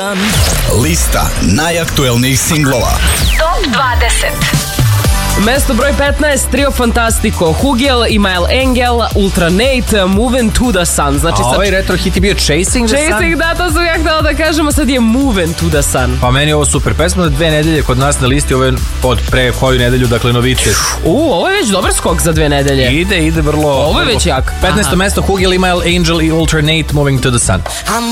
Lista najaktuelnijih singlova. Top 20. Mesto broj 15, Trio Fantastico, Hugel, Imael Engel, Ultra Nate, Moving to the Sun. Znači, a ovaj retro hit je bio Chasing the Sun? Chasing, da, to sam ja htjela da kažemo, sad je Moving to the Sun. Pa meni je ovo super pesma, 2 nedelje kod nas na listi, ovo je od pre koju nedelju, dakle novice. Ovo je već dobar skok za 2 nedelje. Ide vrlo... Ovo je već jak. 15. mesto Hugel, Imael Angel i Ultra Nate, Moving to the Sun.